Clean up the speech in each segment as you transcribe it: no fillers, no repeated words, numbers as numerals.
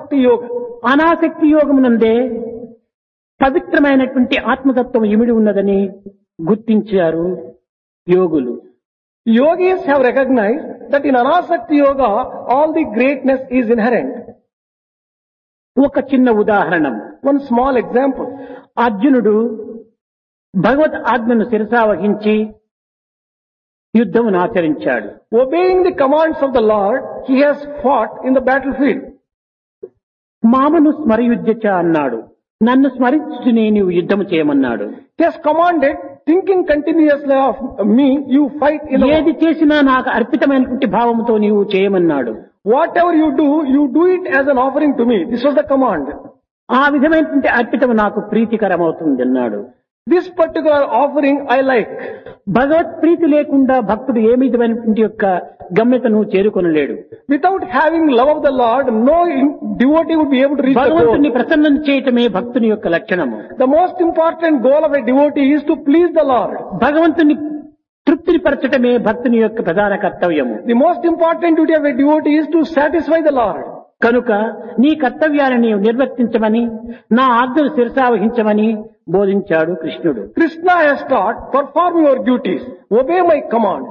anasakti yoga. అనాసక్తి యోగమునందే పవిత్రమైనటువంటి ఆత్మతత్వం ఇమిడి ఉన్నదని గుర్తించారు యోగులు. Yogis have recognized that in anasakti yoga all the greatness is inherent. ఒక చిన్న ఉదాహరణం. One small example. అర్జునుడు భగవత్ ఆజ్ఞను శిరసావహించి యుద్ధమును ఆచరించాడు. Obeying the commands of the Lord, he has fought in the battlefield. మామను స్మరయుజ్యచ అన్నాడు. నన్ను స్మరించునే నీవు యుద్ధము చేయమన్నాడు. He has commanded, thinking continuously of me, you fight in the ఏది చేసినా నాకు అర్పితమైనటువంటి భావముతో నీవు చేయమన్నాడు. Whatever you do it as an offering to me. This was the command. ఆ విధమైనటువంటి అర్పితం నాకు ప్రీతికరమవుతుంది అన్నాడు. This particular offering I like. భగవత్ ప్రీతి లేకుండా భక్తుడు ఏ విధమైనటువంటి యొక్క గమ్యతను చేరుకొనలేడు. Without having love of the Lord, no devotee would be able to reach the goal. భగవంతుని ప్రసన్నం చేయటమే భక్తుని యొక్క లక్షణము. The most important goal of a devotee is to please the Lord. భగవంతుని తృప్తిని పరచటమే భక్తుని యొక్క ప్రధాన కర్తవ్యము. The most important duty of a devotee is to satisfy the Lord. కనుక నీ కర్తవ్యాన్ని నీవు నిర్వర్తించమని, నా ఆజ్ఞను శిరసావహించమని బోధించాడు కృష్ణుడు. Krishna has taught, perform your duties, obey my commands.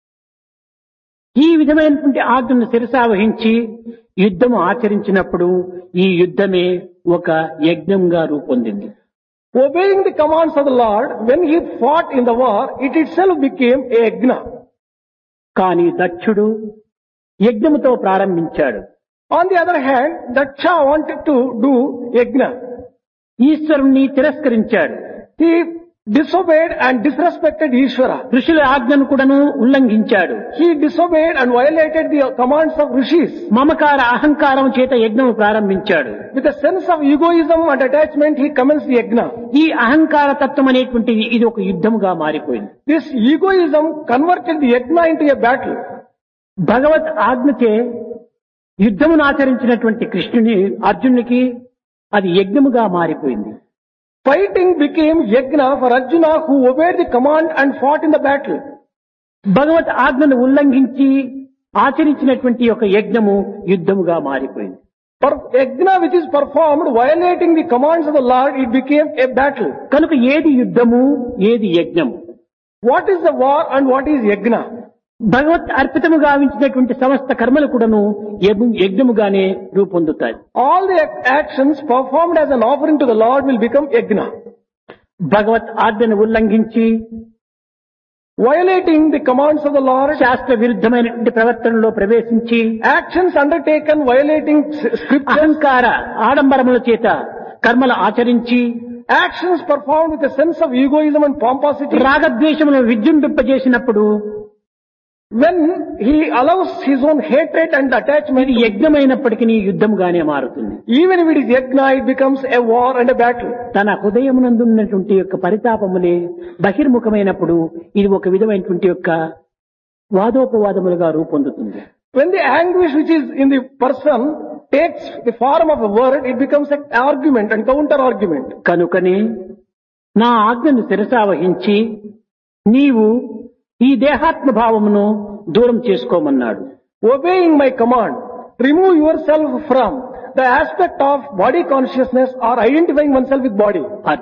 ఈ విధమైనటువంటి ఆజ్ఞను శిరసావహించి యుద్ధము ఆచరించినప్పుడు ఈ యుద్ధమే ఒక యజ్ఞంగా రూపొందింది. Obeying the commands of the Lord, when he fought in the war, it itself became a yajna. కానీ దక్షుడు యజ్ఞముతో ప్రారంభించాడు. On the other hand, Daksha wanted to do yajna. ఈశ్వరుణ్ణి తిరస్కరించాడు. He disobeyed and disrespected Ishvara. ఋషుల ఆజ్ఞను కూడాను ఉల్లంఘించాడు. He disobeyed and violated the commands of rishis. మమకార అహంకారం చేత యజ్ఞము ప్రారంభించాడు. With a sense of egoism and attachment, he commenced the yajna. ఈ అహంకార తత్వం అనేటువంటిది ఇది ఒక యుద్ధముగా మారిపోయింది. This egoism converted the yajna into a battle. భగవత్ ఆజ్ఞచే యుద్ధమును ఆచరించినటువంటి కృష్ణుని అర్జునునికి అది యజ్ఞముగా మారిపోయింది. Fighting became yajna for Arjuna, who obeyed the command and fought in the battle. భగవత్ ఆజ్ఞను ఉల్లంఘించి ఆచరించినటువంటి ఒక యజ్ఞము యుద్ధముగా మారిపోయింది. For yajna which is performed violating the commands of the Lord, it became a battle. కనుక ఏది యుద్ధము, ఏది యజ్ఞము? What is the war and what is yajna? భగవత్ అర్పితము గావించినటువంటి సమస్త కర్మలు కూడాను యజ్ఞముగానే రూపొందుతాయి. All the actions performed as an offering to the Lord will become yajna. భగవత్ ఆజ్ఞను ఉల్లంఘించి Violating the commands of the Lord, శాస్త్ర విరుద్ధమైనటువంటి ప్రవర్తనలో ప్రవేశించి actions undertaken violating scriptures, అహంకార ఆడంబరముల చేత కర్మలు ఆచరించి actions performed with a sense of egoism and pomposity, రాగద్వేషములను విజృంభింపజేసినప్పుడు when he allows his own hatred and attachment, ఇది యజ్ఞమైనప్పటికీ యుద్ధముగానే మారుతుంది. even if it is yajna, it becomes a war and a battle. తన హృదయమునందున్నటువంటి యొక్క పరితాపములే బహిర్ముఖమైనప్పుడు ఇది ఒక విధమైనటువంటి యొక్క వాదోపవాదములుగా రూపొందుతుంది. When the anguish which is in the person takes the form of a word, it becomes an argument and counter argument. కనుకనే నా ఆజ్ఞను శిరసావహించి నీవు ఈ దేహాత్మ భావమును దూరం చేసుకోమన్నాడు. Obeying my command, remove yourself from the aspect of body consciousness or identifying oneself with body.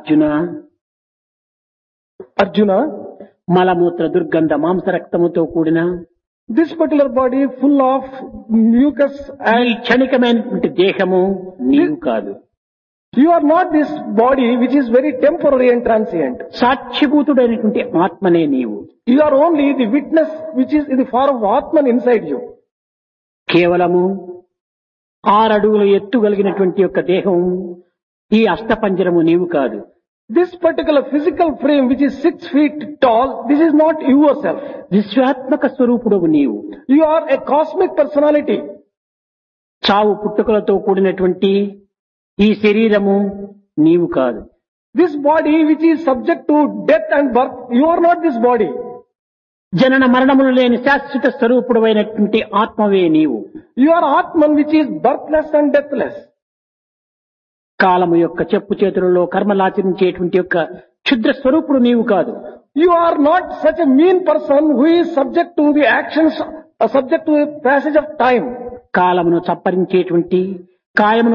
Arjuna, మలమూత్ర దుర్గంధ మాంసరక్తముతో కూడిన this particular body full of mucus ఈ and క్షణికమైనటువంటి దేహము నీవు కాదు. you are not this body which is very temporary and transient. సాక్షిభూతుడైనటువంటి ఆత్మనే నీవు. You are only the witness which is in the form of Atman inside you. కేవలము 6 అడుగులు ఎత్తుగలిగినటువంటి యొక్క దేహం ఈ అష్టపంజరము నీవు కాదు. This particular physical frame which is 6 feet tall, this is not yourself. విశ్వాత్మక స్వరూపుడవు నీవు. You are a cosmic personality. చావు పుట్టుకలతో కూడినటువంటి ఈ శరీరము నీవు కాదు. This body which is subject to death and birth, you are not this body. జనన మరణములు లేని శాశ్వత స్వరూపుడమైనటువంటి ఆత్మవే నీవు. You are Atman which is birthless and deathless. కాలము యొక్క చెప్పు చేతులలో కర్మలాచరించేటువంటి యొక్క క్షుద్ర స్వరూపుడు నీవు కాదు. You are not such a mean person who is subject to the actions, subject to the passage of time. కాలమును చప్పరించేటువంటి కాయమును